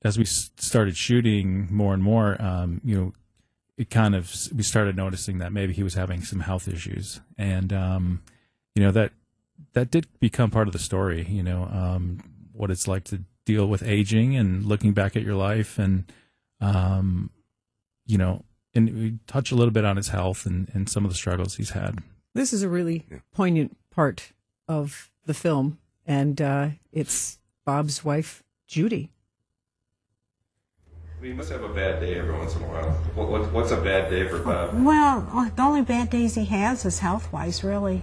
as we started shooting more and more, we started noticing that maybe he was having some health issues, and that did become part of the story. What it's like to deal with aging and looking back at your life, and and we touch a little bit on his health and some of the struggles he's had. This is a really poignant part of the film, and it's Bob's wife, Judy. You must have a bad day every once in a while. What's a bad day for Bob? Well, the only bad days he has is health-wise, really.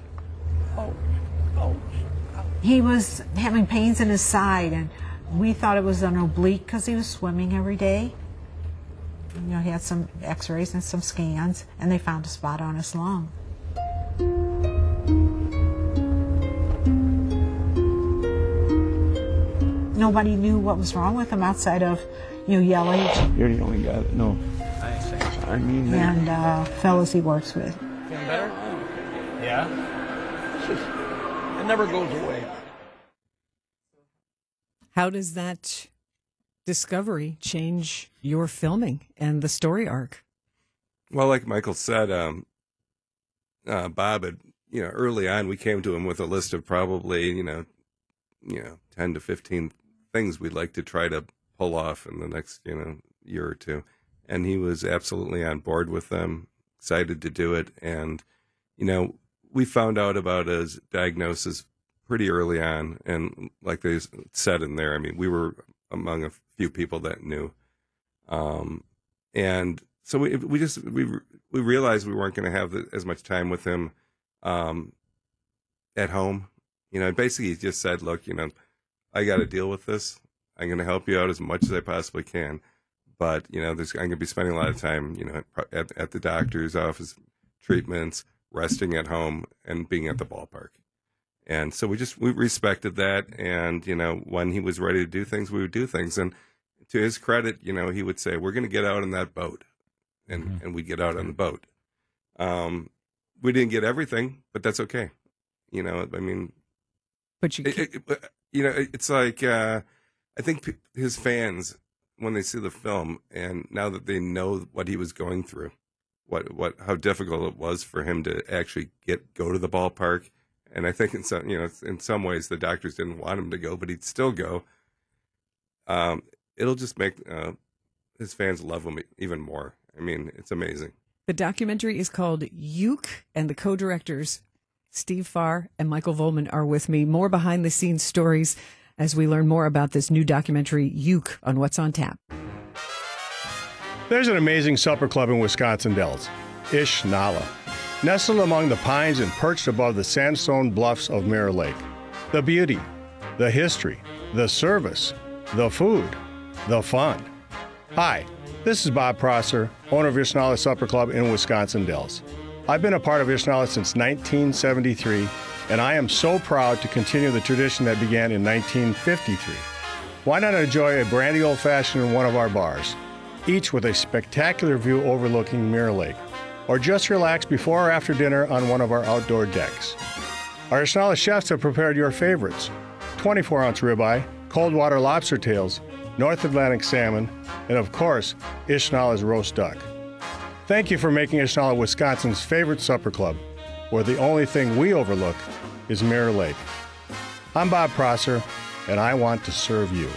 He was having pains in his side, and we thought it was an oblique because he was swimming every day. He had some x-rays and some scans, and they found a spot on his lung. Nobody knew what was wrong with him outside of, yelling. You're the only guy that knows. I mean, and fellas he works with. Feeling better? Yeah. It never goes away. How does that discovery change your filming and the story arc? Well, like Michael said, Bob had, early on we came to him with a list of probably, 10 to 15 things we'd like to try to pull off in the next, year or two. And he was absolutely on board with them, excited to do it. And, we found out about his diagnosis pretty early on. And like they said in there, I mean, we were among a few people that knew. And so we realized we weren't going to have as much time with him at home. Basically he just said, look, I got to deal with this. I'm going to help you out as much as I possibly can. But, I'm going to be spending a lot of time, at the doctor's office, treatments, resting at home, and being at the ballpark. And so we respected that. And, when he was ready to do things, we would do things. And to his credit, he would say, we're going to get out on that boat. And we'd get out on the boat. We didn't get everything, but that's okay. But it's like, I think his fans, when they see the film, and now that they know what he was going through, how difficult it was for him to actually go to the ballpark, and I think in some ways the doctors didn't want him to go, but he'd still go. It'll just make his fans love him even more. I mean, it's amazing. The documentary is called Uke, and the co-directors Steve Farr and Michael Volman are with me. More behind-the-scenes stories as we learn more about this new documentary, Uke, on What's on Tap. There's an amazing supper club in Wisconsin Dells, Ish Nala, nestled among the pines and perched above the sandstone bluffs of Mirror Lake. The beauty, the history, the service, the food, the fun. Hi, this is Bob Prosser, owner of Ish Nala Supper Club in Wisconsin Dells. I've been a part of Ish Nala since 1973, and I am so proud to continue the tradition that began in 1953. Why not enjoy a brandy old-fashioned in one of our bars, each with a spectacular view overlooking Mirror Lake, or just relax before or after dinner on one of our outdoor decks. Our Ish Nala chefs have prepared your favorites: 24-ounce ribeye, cold water lobster tails, North Atlantic salmon, and of course, Ish Nala's roast duck. Thank you for making Ish Nala Wisconsin's favorite supper club, where the only thing we overlook is Mirror Lake. I'm Bob Prosser, and I want to serve you.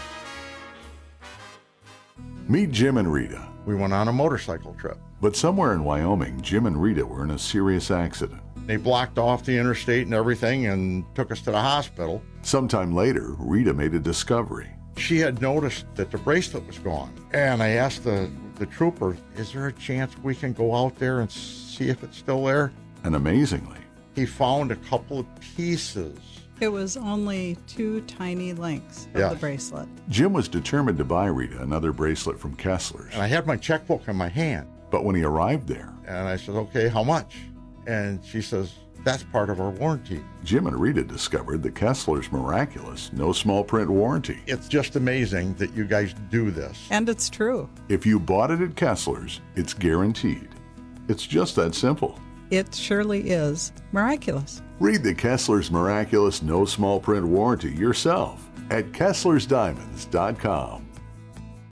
Meet Jim and Rita. We went on a motorcycle trip. But somewhere in Wyoming, Jim and Rita were in a serious accident. They blocked off the interstate and everything and took us to the hospital. Sometime later, Rita made a discovery. She had noticed that the bracelet was gone. And I asked the trooper, is there a chance we can go out there and see if it's still there? And amazingly, he found a couple of pieces. It was only 2 tiny links of the bracelet. Jim was determined to buy Rita another bracelet from Kessler's. And I had my checkbook in my hand. But when he arrived there, and I said, okay, how much? And she says, that's part of our warranty. Jim and Rita discovered the Kessler's miraculous no small print warranty. It's just amazing that you guys do this. And it's true. If you bought it at Kessler's, it's guaranteed. It's just that simple. It surely is miraculous. Read the Kessler's miraculous no small print warranty yourself at Kessler'sDiamonds.com.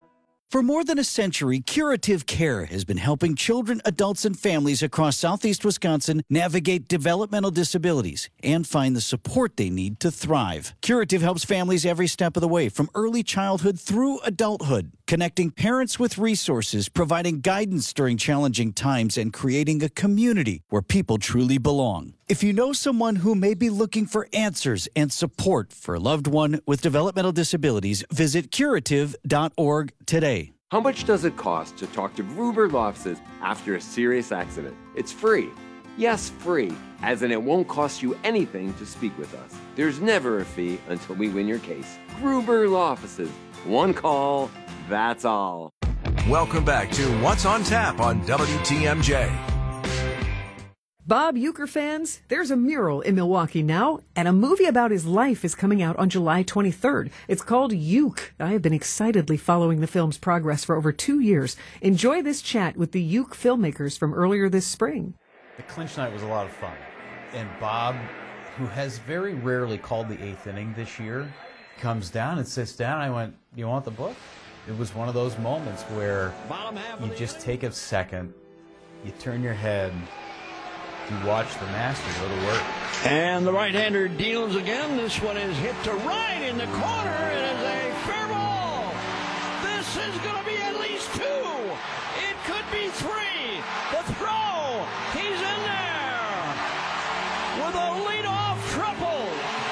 For more than a century, Curative Care has been helping children, adults, and families across southeast Wisconsin navigate developmental disabilities and find the support they need to thrive. Curative helps families every step of the way, from early childhood through adulthood, connecting parents with resources, providing guidance during challenging times, and creating a community where people truly belong. If you know someone who may be looking for answers and support for a loved one with developmental disabilities, visit curative.org today. How much does it cost to talk to Gruber Law Offices after a serious accident? It's free. Yes, free, as in it won't cost you anything to speak with us. There's never a fee until we win your case. Gruber Law Offices. One call, that's all. Welcome back to What's on Tap on WTMJ. Bob Uecker fans, there's a mural in Milwaukee now, and a movie about his life is coming out on July 23rd. It's called Uke. I have been excitedly following the film's progress for over 2 years. Enjoy this chat with the Uke filmmakers from earlier this spring. The clinch night was a lot of fun. And Bob, who has very rarely called the eighth inning this year, comes down and sits down. I went, "You want the book?" It was one of those moments where you just take a second, you turn your head, you watch the master go to work. And the right-hander deals again. This one is hit to right in the corner. It is a fair ball. This is going to be at least 2. It could be 3. The throw. He's in there with a leadoff triple.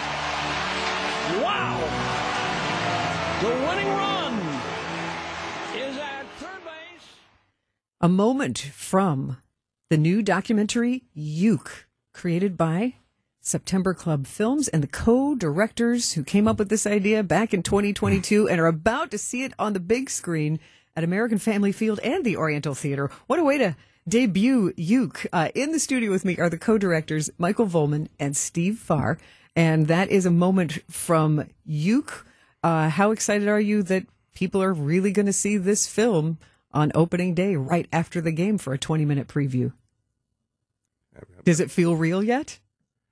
Wow. The winning run is at third base. A moment from the new documentary, Uke, created by September Club Films and the co-directors who came up with this idea back in 2022 and are about to see it on the big screen at American Family Field and the Oriental Theater. What a way to debut Uke. In the studio with me are the co-directors, Michael Volman and Steve Farr. And that is a moment from Uke. How excited are you that people are really going to see this film on opening day right after the game for a 20-minute preview? Does it feel real yet?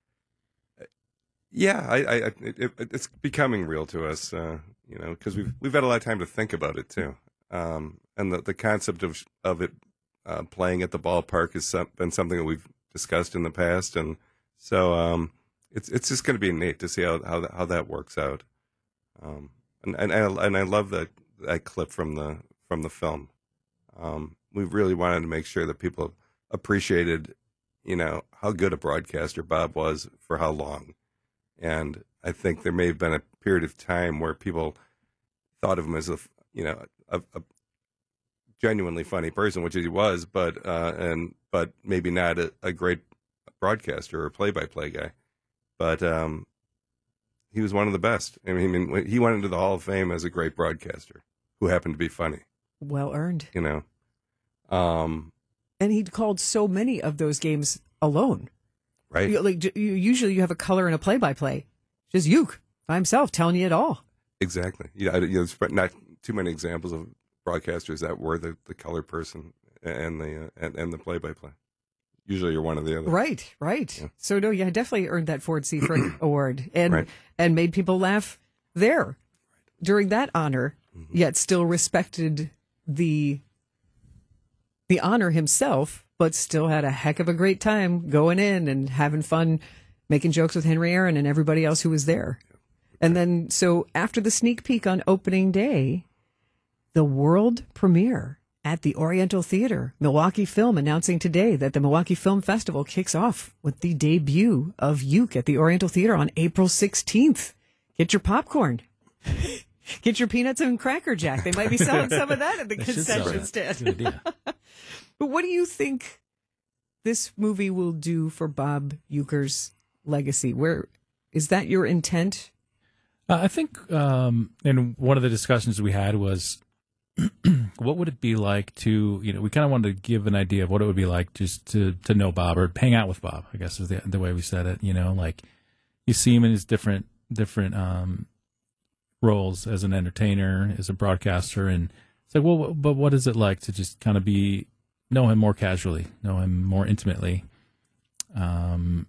Yeah, it's becoming real to us, because we've had a lot of time to think about it too, and the concept of it playing at the ballpark has been something that we've discussed in the past, and so it's just going to be neat to see how that works out, and I love that clip from the film. We really wanted to make sure that people appreciated, how good a broadcaster Bob was for how long. And I think there may have been a period of time where people thought of him as a genuinely funny person, which he was, but maybe not a great broadcaster or play-by-play guy. But he was one of the best. I mean, he went into the Hall of Fame as a great broadcaster who happened to be funny. Well earned. And he'd called so many of those games alone. Right. Usually you have a color and a play-by-play. Just Uke by himself telling you it all. Exactly. There's not too many examples of broadcasters that were the color person and the play-by-play. Usually you're one or the other. Right. Yeah. So no, yeah, definitely earned that Ford C. Frick Award and made people laugh there during that honor, yet still respected the honor himself, but still had a heck of a great time going in and having fun, making jokes with Henry Aaron and everybody else who was there. And then, so after the sneak peek on opening day, the world premiere at the Oriental Theater, Milwaukee Film announcing today that the Milwaukee Film Festival kicks off with the debut of Uke at the Oriental Theater on April 16th. Get your popcorn. Get your peanuts and Cracker Jack. They might be selling some of that at the concession stand. Good idea. But what do you think this movie will do for Bob Uecker's legacy? Where is that your intent? I think, and one of the discussions we had was, what would it be like to, we kind of wanted to give an idea of what it would be like just to know Bob or hang out with Bob, I guess is the way we said it. Like you see him in his different roles as an entertainer, as a broadcaster, and it's like, well, but what is it like to just kind of know him more casually, know him more intimately?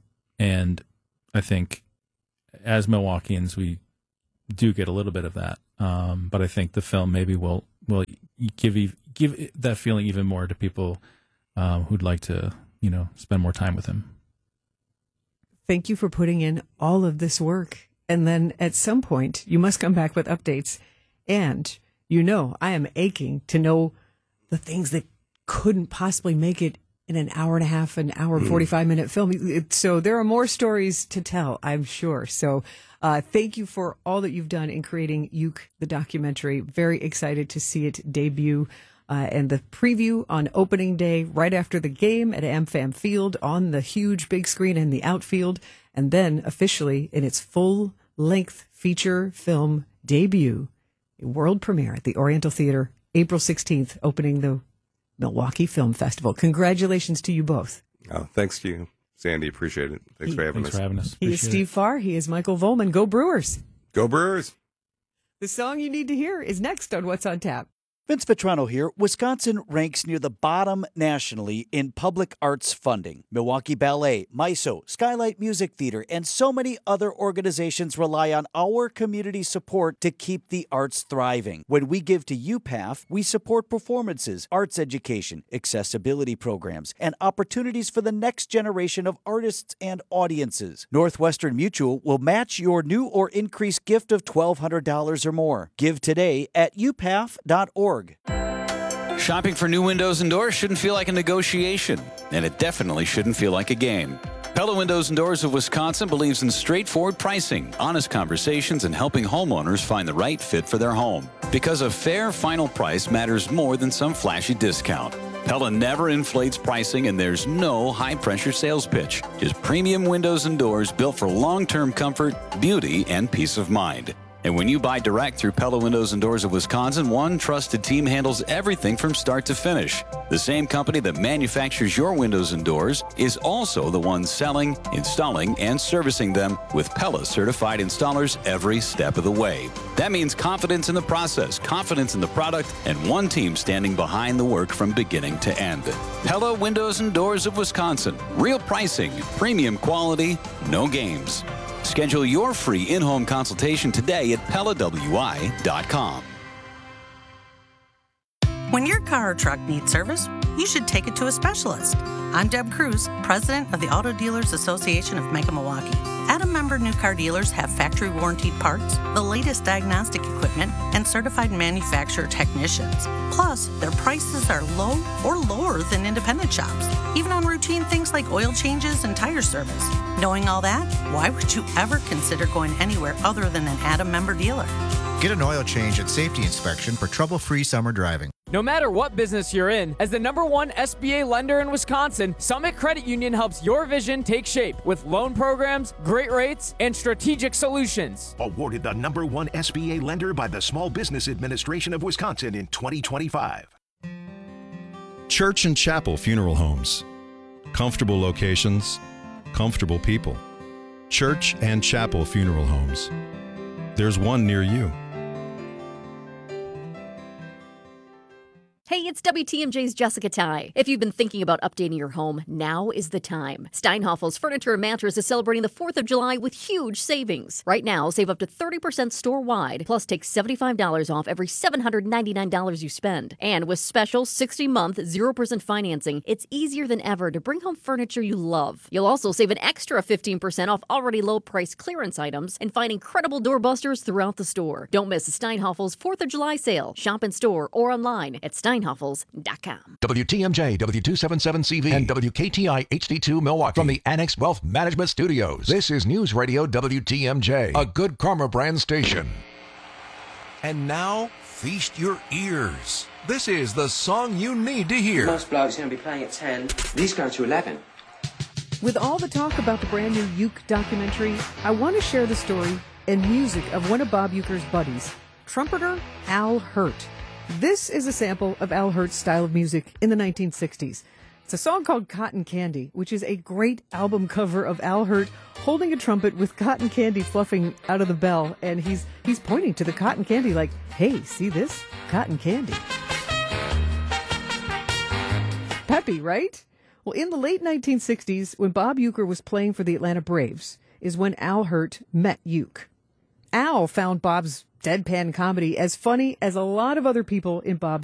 And I think as Milwaukeeans, we do get a little bit of that But I think the film maybe will give that feeling even more to people who'd like to, spend more time with him. Thank you for putting in all of this work. And then at some point, you must come back with updates. And, I am aching to know the things that couldn't possibly make it in an hour and a half, an hour and 45-minute film. So there are more stories to tell, I'm sure. So thank you for all that you've done in creating Uke, the documentary. Very excited to see it debut. And the preview on opening day, right after the game at AmFam Field on the huge big screen in the outfield. And then officially in its full-length feature film debut, a world premiere at the Oriental Theater, April 16th, opening the Milwaukee Film Festival. Congratulations to you both. Oh, thanks to you, Sandy. Appreciate it. Thanks for having us. He is Steve Farr. He is Michael Volman. Go Brewers. Go Brewers. The song you need to hear is next on What's on Tap. Vince Vitrano here. Wisconsin ranks near the bottom nationally in public arts funding. Milwaukee Ballet, MISO, Skylight Music Theater, and so many other organizations rely on our community support to keep the arts thriving. When we give to UPAF, we support performances, arts education, accessibility programs, and opportunities for the next generation of artists and audiences. Northwestern Mutual will match your new or increased gift of $1,200 or more. Give today at upaf.org. Shopping for new windows and doors shouldn't feel like a negotiation, and it definitely shouldn't feel like a game. Pella Windows and Doors of Wisconsin believes in straightforward pricing, honest conversations, and helping homeowners find the right fit for their home. Because a fair final price matters more than some flashy discount. Pella never inflates pricing, and there's no high-pressure sales pitch. Just premium windows and doors built for long-term comfort, beauty, and peace of mind. And when you buy direct through Pella Windows and Doors of Wisconsin, one trusted team handles everything from start to finish. The same company that manufactures your windows and doors is also the one selling, installing, and servicing them with Pella certified installers every step of the way. That means confidence in the process, confidence in the product, and one team standing behind the work from beginning to end. Pella Windows and Doors of Wisconsin. Real pricing, premium quality, no games. Schedule your free in-home consultation today at PellaWI.com. When your car or truck needs service, you should take it to a specialist. I'm Deb Cruz, president of the Auto Dealers Association of Mecca, Milwaukee. Adam member new car dealers have factory warranted parts, the latest diagnostic equipment, and certified manufacturer technicians. Plus, their prices are low or lower than independent shops, even on routine things like oil changes and tire service. Knowing all that, why would you ever consider going anywhere other than an Adam member dealer? Get an oil change and safety inspection for trouble-free summer driving. No matter what business you're in, as the #1 SBA lender in Wisconsin, Summit Credit Union helps your vision take shape with loan programs, great rates, and strategic solutions. Awarded the #1 SBA lender by the Small Business Administration of Wisconsin in 2025. Church and Chapel Funeral Homes. Comfortable locations, comfortable people. Church and Chapel Funeral Homes. There's one near you. Hey, it's WTMJ's Jessica Ty. If you've been thinking about updating your home, now is the time. Steinhafels Furniture and Mattress is celebrating the 4th of July with huge savings. Right now, save up to 30% store-wide, plus take $75 off every $799 you spend. And with special 60-month, 0% financing, it's easier than ever to bring home furniture you love. You'll also save an extra 15% off already low-priced clearance items and find incredible doorbusters throughout the store. Don't miss the Steinhafels 4th of July sale. Shop in store or online at steinhafels.com. WTMJ, W277CV, and WKTI HD2 Milwaukee. From the Annex Wealth Management Studios, this is News Radio WTMJ, a Good Karma brand station. And now, feast your ears. This is the song you need to hear. Most blokes are going to be playing at 10. These go to 11. With all the talk about the brand new Uke documentary, I want to share the story and music of one of Bob Uecker's buddies, trumpeter Al Hirt. This is a sample of Al Hirt's style of music in the 1960s. It's a song called Cotton Candy, which is a great album cover of Al Hirt holding a trumpet with cotton candy fluffing out of the bell, and he's pointing to the cotton candy like, hey, see this? Cotton candy. Peppy, right? Well, in the late 1960s, when Bob Uecker was playing for the Atlanta Braves, is when Al Hirt met Uke. Al found Bob's deadpan comedy as funny as a lot of other people in Bob's